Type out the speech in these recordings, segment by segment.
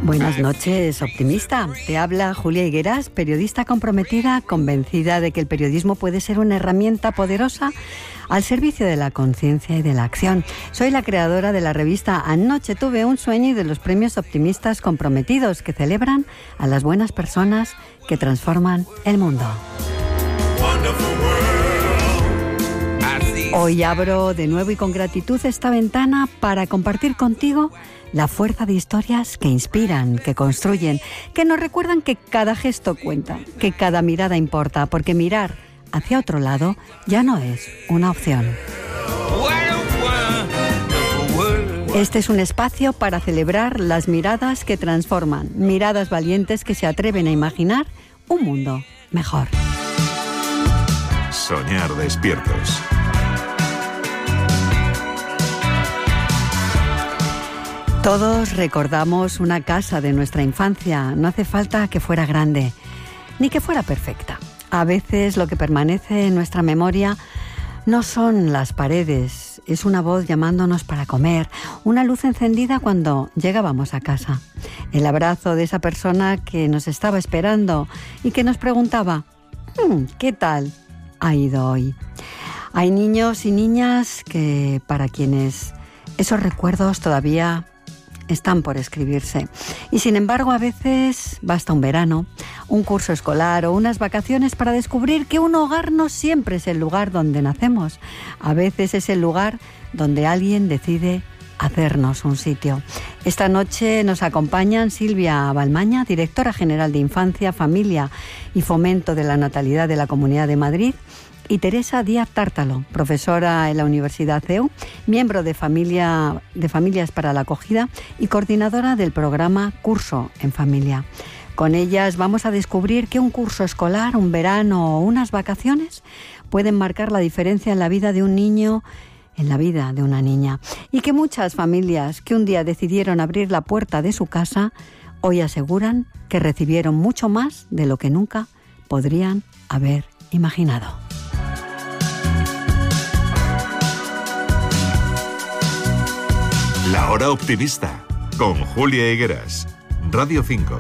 Buenas noches, optimista. Te habla Julia Higueras, periodista comprometida, convencida de que el periodismo puede ser una herramienta poderosa al servicio de la conciencia y de la acción. Soy la creadora de la revista Anoche tuve un sueño y de los premios optimistas comprometidos que celebran a las buenas personas que transforman el mundo. Hoy abro de nuevo y con gratitud esta ventana para compartir contigo la fuerza de historias que inspiran, que construyen, que nos recuerdan que cada gesto cuenta, que cada mirada importa, porque mirar hacia otro lado ya no es una opción. Este es un espacio para celebrar las miradas que transforman, miradas valientes que se atreven a imaginar un mundo mejor. Soñar despiertos. Todos recordamos una casa de nuestra infancia. No hace falta que fuera grande, ni que fuera perfecta. A veces lo que permanece en nuestra memoria no son las paredes, es una voz llamándonos para comer, una luz encendida cuando llegábamos a casa, el abrazo de esa persona que nos estaba esperando y que nos preguntaba, ¿qué tal ha ido hoy? Hay niños y niñas que para quienes esos recuerdos todavía están por escribirse. Y sin embargo, a veces basta un verano, un curso escolar o unas vacaciones para descubrir que un hogar no siempre es el lugar donde nacemos. A veces es el lugar donde alguien decide hacernos un sitio. Esta noche nos acompañan Silvia Balmaña, directora general de Infancia, Familia y Fomento de la Natalidad de la Comunidad de Madrid, y Teresa Díaz Tártalo, profesora en la Universidad CEU, miembro de Familias para la Acogida y coordinadora del programa Curso en Familia. Con ellas vamos a descubrir que un curso escolar, un verano o unas vacaciones pueden marcar la diferencia en la vida de un niño, en la vida de una niña, y que muchas familias que un día decidieron abrir la puerta de su casa, hoy aseguran que recibieron mucho más de lo que nunca podrían haber imaginado. La Hora Optimista, con Julia Higueras, Radio 5.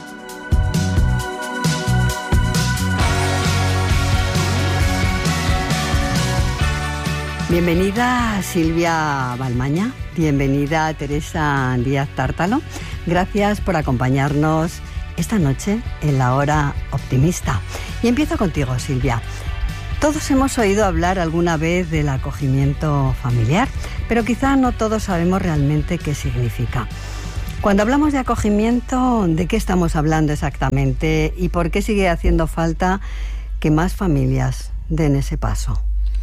Bienvenida Silvia Balmaña, bienvenida Teresa Díaz Tártalo. Gracias por acompañarnos esta noche en La Hora Optimista. Y empiezo contigo, Silvia. Todos hemos oído hablar alguna vez del acogimiento familiar, pero quizá no todos sabemos realmente qué significa. Cuando hablamos de acogimiento, ¿de qué estamos hablando exactamente y por qué sigue haciendo falta que más familias den ese paso?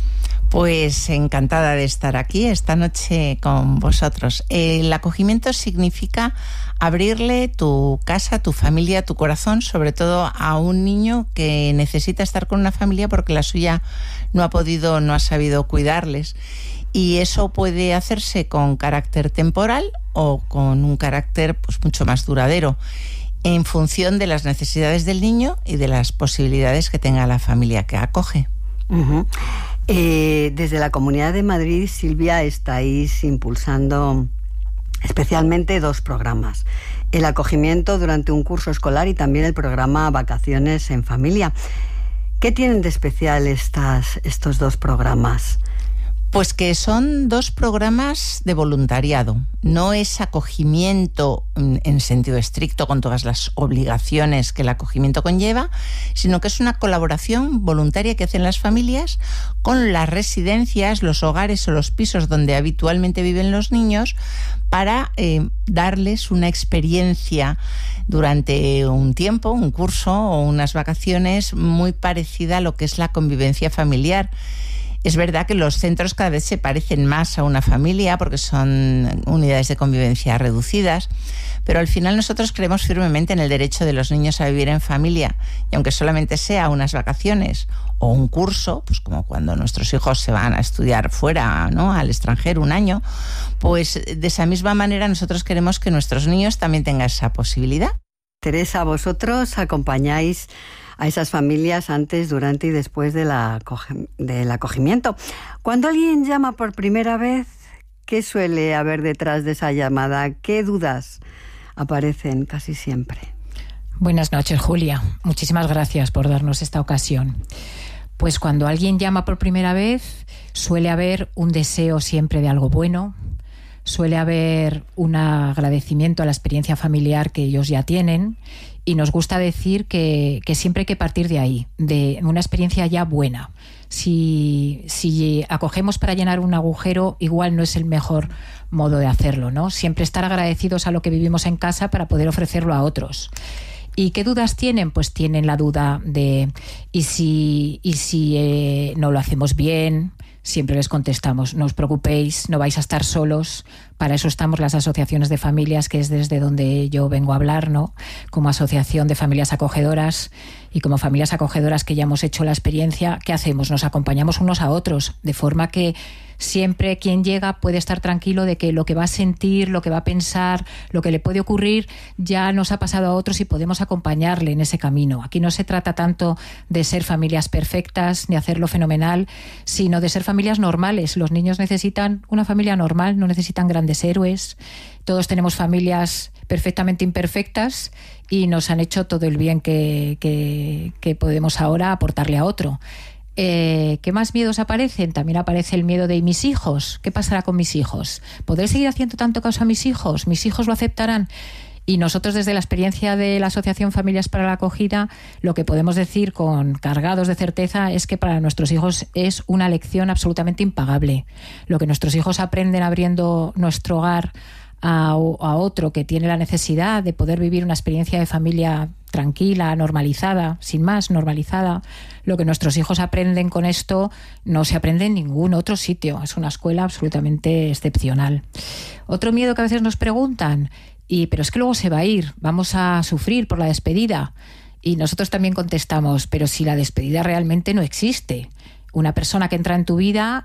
Pues encantada de estar aquí esta noche con vosotros. El acogimiento significa abrirle tu casa, tu familia, tu corazón, sobre todo a un niño que necesita estar con una familia porque la suya no ha sabido cuidarles. Y eso puede hacerse con carácter temporal o con un carácter pues mucho más duradero, en función de las necesidades del niño y de las posibilidades que tenga la familia que acoge. Uh-huh. Desde la Comunidad de Madrid, Silvia, estáis impulsando especialmente dos programas: el acogimiento durante un curso escolar y también el programa Vacaciones en Familia. ¿Qué tienen de especial estos dos programas? Pues que son dos programas de voluntariado. No es acogimiento en sentido estricto con todas las obligaciones que el acogimiento conlleva, sino que es una colaboración voluntaria que hacen las familias con las residencias, los hogares o los pisos donde habitualmente viven los niños para darles una experiencia durante un tiempo, un curso o unas vacaciones muy parecida a lo que es la convivencia familiar. Es verdad que los centros cada vez se parecen más a una familia porque son unidades de convivencia reducidas, pero al final nosotros creemos firmemente en el derecho de los niños a vivir en familia, y aunque solamente sea unas vacaciones o un curso, pues como cuando nuestros hijos se van a estudiar fuera, ¿no?, al extranjero un año, pues de esa misma manera nosotros queremos que nuestros niños también tengan esa posibilidad. Teresa, vosotros acompañáis a esas familias antes, durante y después del acogimiento. Cuando alguien llama por primera vez, ¿qué suele haber detrás de esa llamada? ¿Qué dudas aparecen casi siempre. Buenas noches, Julia. Muchísimas gracias por darnos esta ocasión. Pues cuando alguien llama por primera vez, suele haber un deseo siempre de algo bueno, suele haber un agradecimiento a la experiencia familiar que ellos ya tienen, y nos gusta decir que siempre hay que partir de ahí, de una experiencia ya buena. Si acogemos para llenar un agujero, igual no es el mejor modo de hacerlo, ¿no? Siempre estar agradecidos a lo que vivimos en casa para poder ofrecerlo a otros. ¿Y qué dudas tienen? Pues tienen la duda de ¿y si no lo hacemos bien? Siempre les contestamos, no os preocupéis, no vais a estar solos. Para eso estamos las asociaciones de familias, que es desde donde yo vengo a hablar, ¿no? Como asociación de familias acogedoras y como familias acogedoras que ya hemos hecho la experiencia, ¿qué hacemos? Nos acompañamos unos a otros, de forma que siempre quien llega puede estar tranquilo de que lo que va a sentir, lo que va a pensar, lo que le puede ocurrir, ya nos ha pasado a otros y podemos acompañarle en ese camino. Aquí no se trata tanto de ser familias perfectas ni hacerlo fenomenal, sino de ser familias normales. Los niños necesitan una familia normal, no necesitan grandes héroes. Todos tenemos familias perfectamente imperfectas y nos han hecho todo el bien que podemos ahora aportarle a otro. ¿Qué más miedos aparecen? También aparece el miedo de ¿y mis hijos? ¿Qué pasará con mis hijos? ¿Podré seguir haciendo tanto caso a mis hijos? ¿Mis hijos lo aceptarán? Y nosotros, desde la experiencia de la Asociación Familias para la Acogida, lo que podemos decir con cargados de certeza es que para nuestros hijos es una lección absolutamente impagable. Lo que nuestros hijos aprenden abriendo nuestro hogar a otro que tiene la necesidad de poder vivir una experiencia de familia tranquila, normalizada, sin más, normalizada. Lo que nuestros hijos aprenden con esto no se aprende en ningún otro sitio. Es una escuela absolutamente excepcional. Otro miedo que a veces nos preguntan, pero es que luego se va a ir, vamos a sufrir por la despedida. Y nosotros también contestamos, pero si la despedida realmente no existe. Una persona que entra en tu vida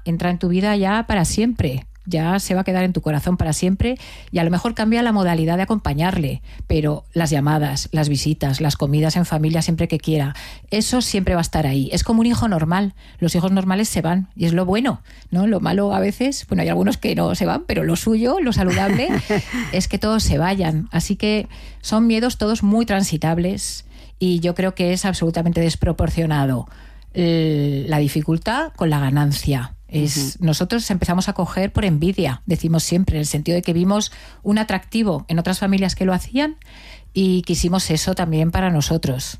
ya para siempre. Ya se va a quedar en tu corazón para siempre, y a lo mejor cambia la modalidad de acompañarle, pero las llamadas, las visitas, las comidas en familia siempre que quiera, eso siempre va a estar ahí. Es como un hijo normal. Los hijos normales se van y es lo bueno, ¿no? Lo malo a veces, bueno, hay algunos que no se van, pero lo suyo, lo saludable es que todos se vayan. Así que son miedos todos muy transitables, y yo creo que es absolutamente desproporcionado la dificultad con la ganancia. Nosotros empezamos a acoger por envidia, decimos siempre, en el sentido de que vimos un atractivo en otras familias que lo hacían y quisimos eso también para nosotros.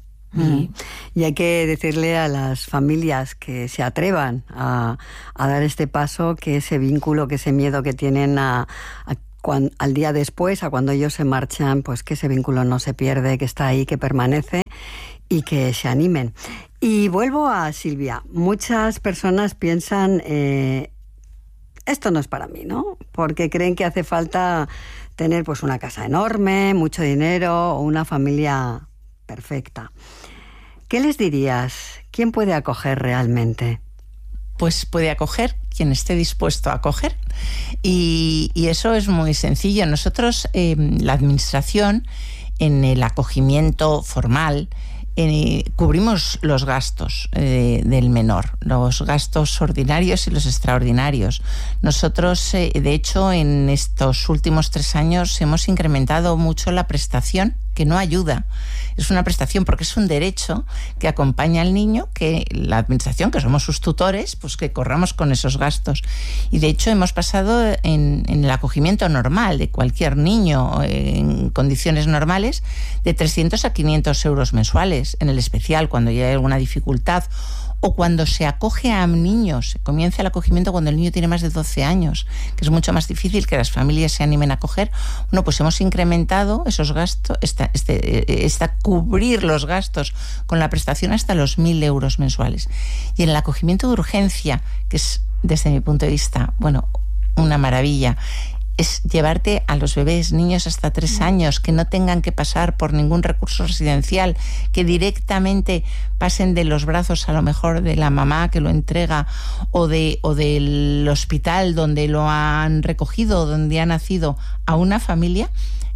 Y hay que decirle a las familias que se atrevan a dar este paso, que ese vínculo, que ese miedo que tienen al día después, a cuando ellos se marchan, pues que ese vínculo no se pierde, que está ahí, que permanece, y que se animen. Y vuelvo a Silvia. Muchas personas piensan, esto no es para mí, ¿no? Porque creen que hace falta tener pues una casa enorme, mucho dinero o una familia perfecta. ¿Qué les dirías? ¿Quién puede acoger realmente? Pues puede acoger quien esté dispuesto a acoger. Y eso es muy sencillo. Nosotros, la administración, en el acogimiento formal, cubrimos los gastos del menor, los gastos ordinarios y los extraordinarios. Nosotros, de hecho, en estos últimos 3 años hemos incrementado mucho la prestación, que no ayuda. Es una prestación porque es un derecho que acompaña al niño, que la administración, que somos sus tutores, pues que corramos con esos gastos. Y de hecho hemos pasado en el acogimiento normal de cualquier niño en condiciones normales de 300 a 500 euros mensuales. En el especial, cuando ya hay alguna dificultad o cuando se acoge a niños, comienza el acogimiento cuando el niño tiene más de 12 años, que es mucho más difícil que las familias se animen a acoger. Bueno, pues hemos incrementado esos gastos, cubrir los gastos con la prestación hasta los 1.000 euros mensuales. Y en el acogimiento de urgencia, que es, desde mi punto de vista, bueno, una maravilla, es llevarte a los bebés, niños hasta 3 años, que no tengan que pasar por ningún recurso residencial, que directamente pasen de los brazos a lo mejor de la mamá que lo entrega o del hospital donde lo han recogido, donde ha nacido, a una familia.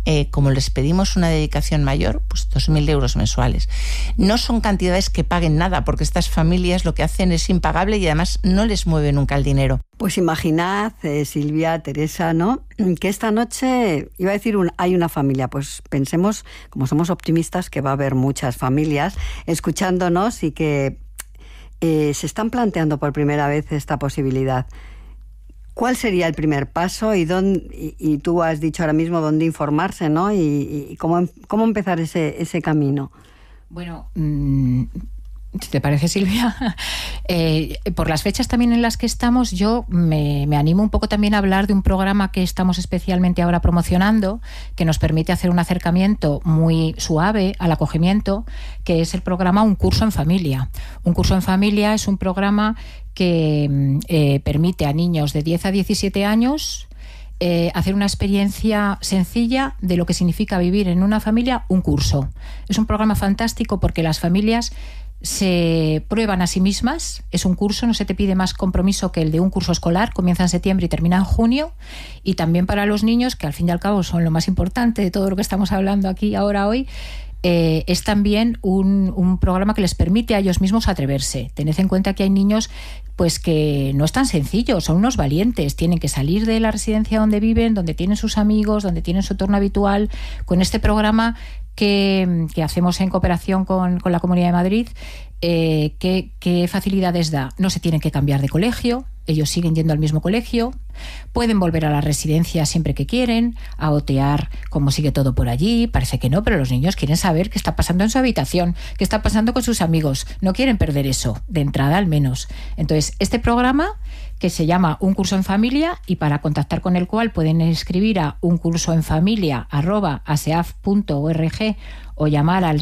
como les pedimos una dedicación mayor, pues 2.000 euros mensuales. No son cantidades que paguen nada, porque estas familias lo que hacen es impagable y además no les mueve nunca el dinero. Pues imaginad, Silvia, Teresa, ¿no?, que esta noche, iba a decir hay una familia, pues pensemos, como somos optimistas, que va a haber muchas familias escuchándonos y que se están planteando por primera vez esta posibilidad. ¿Cuál sería el primer paso y tú has dicho ahora mismo dónde informarse, ¿no? Y cómo empezar ese camino? Bueno, si te parece, Silvia, por las fechas también en las que estamos, yo me animo un poco también a hablar de un programa que estamos especialmente ahora promocionando, que nos permite hacer un acercamiento muy suave al acogimiento, que es el programa Un Curso en Familia. Un Curso en Familia es un programa que permite a niños de 10 a 17 años hacer una experiencia sencilla de lo que significa vivir en una familia un curso. Es un programa fantástico porque las familias se prueban a sí mismas. Es un curso, no se te pide más compromiso que el de un curso escolar, comienza en septiembre y termina en junio, y también para los niños, que al fin y al cabo son lo más importante de todo lo que estamos hablando aquí ahora hoy. Es también un programa que les permite a ellos mismos atreverse. Tened en cuenta que hay niños pues que no es tan sencillo, son unos valientes, tienen que salir de la residencia donde viven, donde tienen sus amigos, donde tienen su entorno habitual. Con este programa que hacemos en cooperación con la Comunidad de Madrid, ¿qué facilidades da? No se tienen que cambiar de colegio, ellos siguen yendo al mismo colegio, pueden volver a la residencia siempre que quieren, a otear cómo sigue todo por allí. Parece que no, pero los niños quieren saber qué está pasando en su habitación, qué está pasando con sus amigos, no quieren perder eso, de entrada al menos. Entonces, este programa, que se llama Un Curso en Familia, y para contactar con el cual pueden escribir a uncursoenfamilia@aseaf.org o llamar al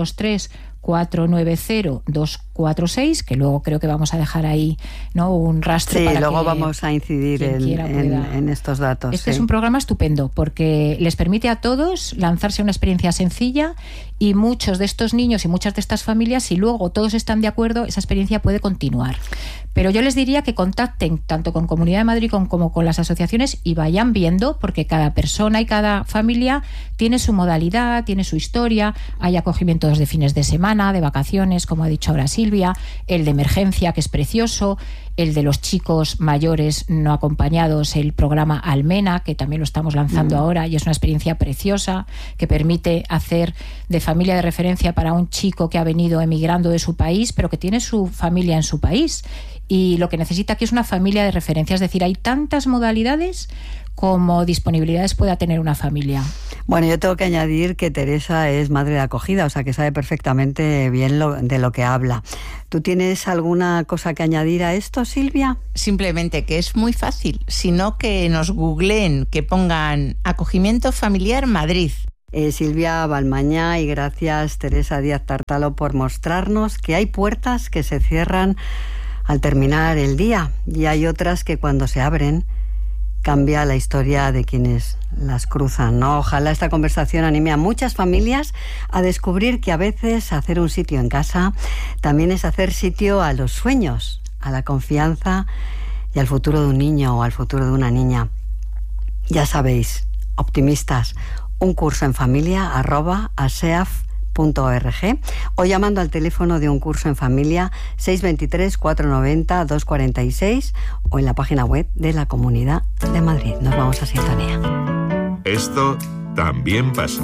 623-490-246, que luego creo que vamos a dejar ahí, ¿no?, un rastro. Sí, para luego que vamos a incidir en estos datos. Este es un programa estupendo porque les permite a todos lanzarse a una experiencia sencilla, y muchos de estos niños y muchas de estas familias, si luego todos están de acuerdo, esa experiencia puede continuar. Pero yo les diría que contacten tanto con Comunidad de Madrid como con las asociaciones y vayan viendo, porque cada persona y cada familia tiene su modalidad, tiene su historia. Hay acogimientos de fines de semana, de vacaciones, como ha dicho ahora Silvia, el de emergencia, que es precioso, el de los chicos mayores no acompañados, el programa Almena, que también lo estamos lanzando ahora, y es una experiencia preciosa que permite hacer de familia de referencia para un chico que ha venido emigrando de su país, pero que tiene su familia en su país. Y lo que necesita aquí es una familia de referencia. Es decir, hay tantas modalidades como disponibilidades pueda tener una familia. Bueno, yo tengo que añadir que Teresa es madre de acogida, o sea que sabe perfectamente bien de lo que habla. ¿Tú tienes alguna cosa que añadir a esto, Silvia? Simplemente que es muy fácil, sino que nos googleen, que pongan Acogimiento Familiar Madrid. Silvia Balmañá, y gracias Teresa Díaz Tartalo por mostrarnos que hay puertas que se cierran al terminar el día, y hay otras que cuando se abren cambia la historia de quienes las cruzan, ¿no? Ojalá esta conversación anime a muchas familias a descubrir que a veces hacer un sitio en casa también es hacer sitio a los sueños, a la confianza y al futuro de un niño o al futuro de una niña. Ya sabéis, optimistas, uncursoenfamilia@aseaf.org o llamando al teléfono de Un Curso en Familia 623-490-246 o en la página web de la Comunidad de Madrid. Nos vamos a sintonía. Esto también pasa.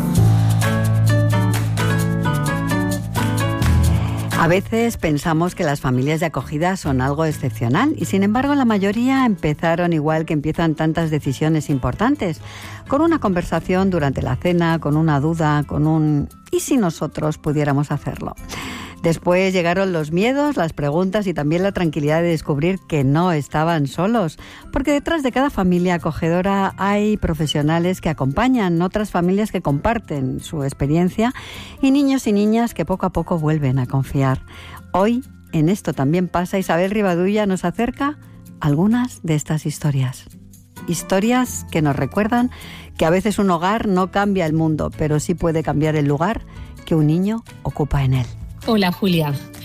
A veces pensamos que las familias de acogida son algo excepcional y sin embargo la mayoría empezaron igual que empiezan tantas decisiones importantes, con una conversación durante la cena, con una duda, con un ¿y si nosotros pudiéramos hacerlo? Después llegaron los miedos, las preguntas y también la tranquilidad de descubrir que no estaban solos, porque detrás de cada familia acogedora hay profesionales que acompañan, otras familias que comparten su experiencia y niños y niñas que poco a poco vuelven a confiar. Hoy, en Esto también pasa, Isabel Rivadulla nos acerca algunas de estas historias. Historias que nos recuerdan que a veces un hogar no cambia el mundo, pero sí puede cambiar el lugar que un niño ocupa en él. Hola, Julia.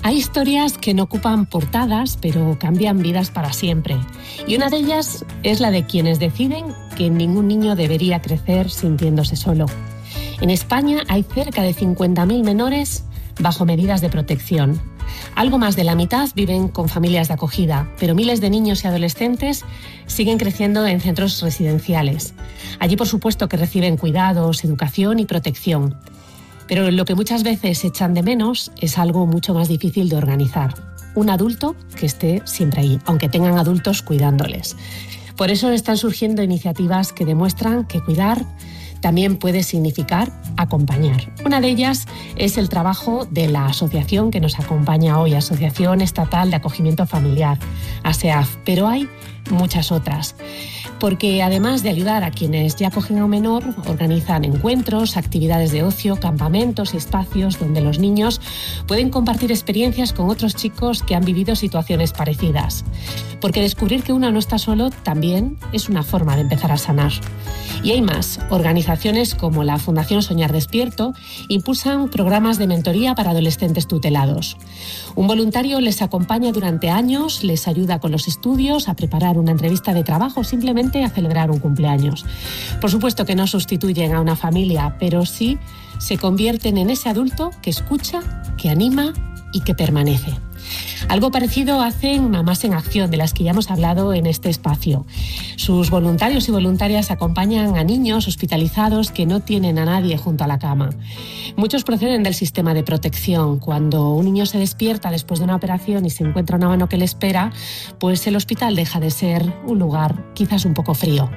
Hay historias que no ocupan portadas, pero cambian vidas para siempre. Y una de ellas es la de quienes deciden que ningún niño debería crecer sintiéndose solo. En España hay cerca de 50.000 menores bajo medidas de protección. Algo más de la mitad viven con familias de acogida, pero miles de niños y adolescentes siguen creciendo en centros residenciales. Allí, por supuesto, que reciben cuidados, educación y protección. Pero lo que muchas veces echan de menos es algo mucho más difícil de organizar. Un adulto que esté siempre ahí, aunque tengan adultos cuidándoles. Por eso están surgiendo iniciativas que demuestran que cuidar también puede significar acompañar. Una de ellas es el trabajo de la asociación que nos acompaña hoy, Asociación Estatal de Acogimiento Familiar, ASEAF, pero hay muchas otras. Porque además de ayudar a quienes ya acogen a un menor, organizan encuentros, actividades de ocio, campamentos y espacios donde los niños pueden compartir experiencias con otros chicos que han vivido situaciones parecidas. Porque descubrir que uno no está solo también es una forma de empezar a sanar. Y hay más. Organizaciones como la Fundación Soñar Despierto impulsan programas de mentoría para adolescentes tutelados. Un voluntario les acompaña durante años, les ayuda con los estudios, a preparar una entrevista de trabajo, simplemente a celebrar un cumpleaños. Por supuesto que no sustituyen a una familia, pero sí se convierten en ese adulto que escucha, que anima y que permanece. Algo parecido hacen Mamás en Acción, de las que ya hemos hablado en este espacio. Sus voluntarios y voluntarias acompañan a niños hospitalizados que no tienen a nadie junto a la cama. Muchos proceden del sistema de protección. Cuando un niño se despierta después de una operación y se encuentra una mano que le espera, pues el hospital deja de ser un lugar quizás un poco frío.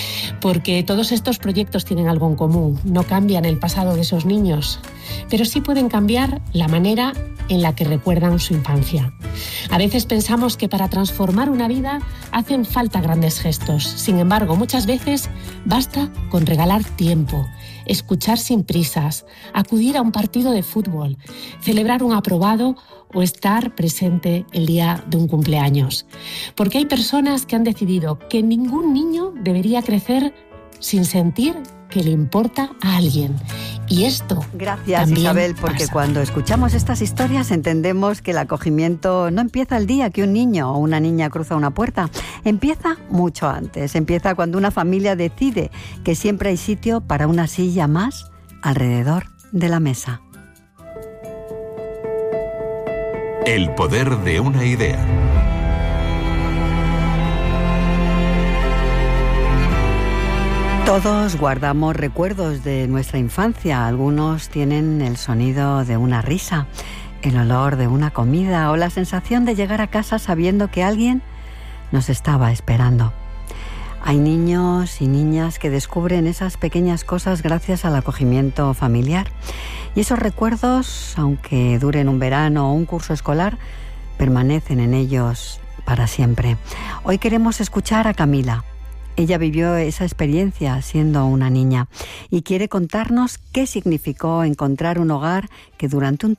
Porque todos estos proyectos tienen algo en común. No cambian el pasado de esos niños, pero sí pueden cambiar la manera en la que recuerdan su infancia. A veces pensamos que para transformar una vida hacen falta grandes gestos. Sin embargo, muchas veces basta con regalar tiempo, escuchar sin prisas, acudir a un partido de fútbol, celebrar un aprobado o estar presente el día de un cumpleaños. Porque hay personas que han decidido que ningún niño debería crecer sin sentir que le importa a alguien. Y esto Gracias, Isabel, porque pasa. Cuando escuchamos estas historias entendemos que el acogimiento no empieza el día que un niño o una niña cruza una puerta. Empieza mucho antes. Empieza cuando una familia decide que siempre hay sitio para una silla más alrededor de la mesa. El poder de una idea. Todos guardamos recuerdos de nuestra infancia. Algunos tienen el sonido de una risa, el olor de una comida o la sensación de llegar a casa sabiendo que alguien nos estaba esperando. Hay niños y niñas que descubren esas pequeñas cosas gracias al acogimiento familiar. Y esos recuerdos, aunque duren un verano o un curso escolar, permanecen en ellos para siempre. Hoy queremos escuchar a Camila. Ella vivió esa experiencia siendo una niña y quiere contarnos qué significó encontrar un hogar que durante un